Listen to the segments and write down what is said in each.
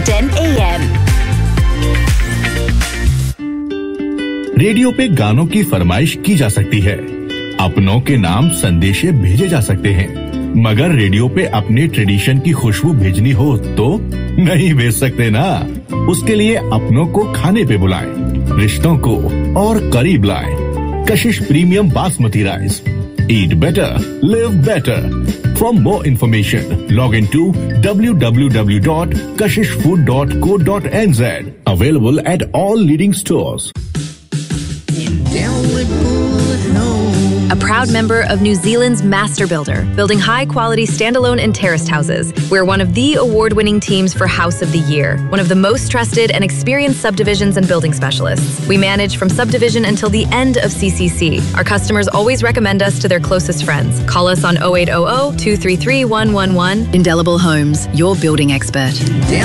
to 10 a.m. Radio पे गानों की फरमाइश की जा सकती है, अपनों के नाम संदेशे भेजे जा सकते हैं, मगर रेडियो पे अपने ट्रेडिशन की खुशबू भेजनी हो तो नहीं भेज सकते ना। उसके लिए अपनों को खाने पे बुलाएं, रिश्तों को और करीब लाएं। कशिश premium basmati rice. Eat better, live better. For more information, log into www.kashishfood.co.nz. Available at all leading stores. A proud member of New Zealand's Master Builder, building high-quality standalone and terraced houses. We're one of the award-winning teams for House of the Year, one of the most trusted and experienced subdivisions and building specialists. We manage from subdivision until the end of CCC. Our customers always recommend us to their closest friends. Call us on 0800 233 111. Indelible Homes, your building expert.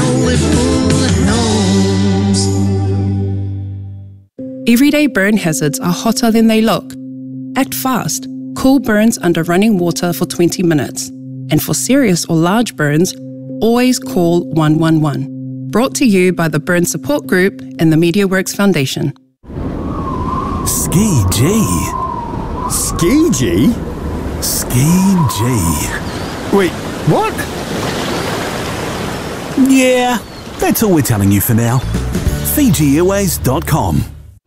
Everyday burn hazards are hotter than they look. Act fast. Cool burns under running water for 20 minutes. And for serious or large burns, always call 111. Brought to you by the Burn Support Group and the MediaWorks Foundation. Ski G. Ski G? Ski G. Wait, what? Yeah, that's all we're telling you for now. FijiAirways.com.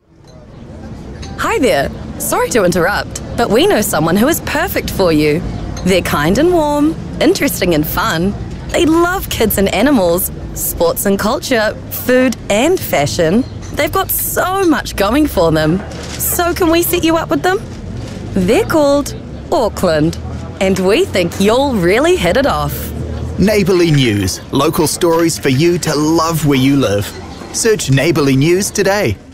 Hi there. Sorry to interrupt, but we know someone who is perfect for you. They're kind and warm, interesting and fun. They love kids and animals, sports and culture, food and fashion. They've got so much going for them. So can we set you up with them? They're called Auckland, and we think you'll really hit it off. Neighbourly News, local stories for you to love where you live. Search Neighbourly News today.